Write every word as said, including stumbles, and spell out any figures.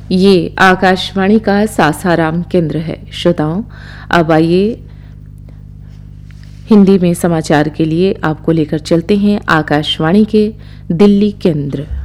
ये आकाशवाणी का सासाराम केंद्र है। श्रोताओं, अब आइए हिंदी में समाचार के लिए आपको लेकर चलते हैं आकाशवाणी के दिल्ली केंद्र।